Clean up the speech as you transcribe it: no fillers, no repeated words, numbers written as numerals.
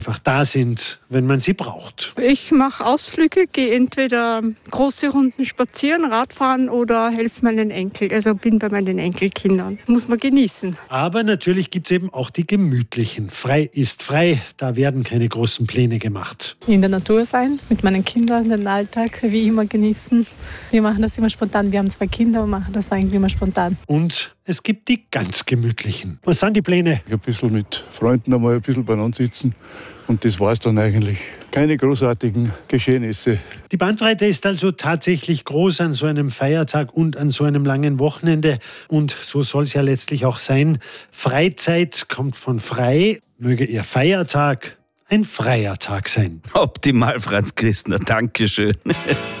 einfach da sind, wenn man sie braucht. Ich mache Ausflüge, gehe entweder große Runden spazieren, Radfahren oder helfe meinen Enkel. Also bin bei meinen Enkelkindern. Muss man genießen. Aber natürlich gibt es eben auch die gemütlichen. Frei ist frei, da werden keine großen Pläne gemacht. In der Natur sein, mit meinen Kindern den Alltag wie immer genießen. Wir machen das immer spontan. Wir haben 2 Kinder und machen das eigentlich immer spontan. Und es gibt die ganz gemütlichen. Was sind die Pläne? Ein bisschen mit Freunden einmal ein bisschen beieinander sitzen. Und das war es dann eigentlich. Keine großartigen Geschehnisse. Die Bandbreite ist also tatsächlich groß an so einem Feiertag und an so einem langen Wochenende. Und so soll es ja letztlich auch sein. Freizeit kommt von frei. Möge Ihr Feiertag ein freier Tag sein. Optimal, Franz Christner. Dankeschön.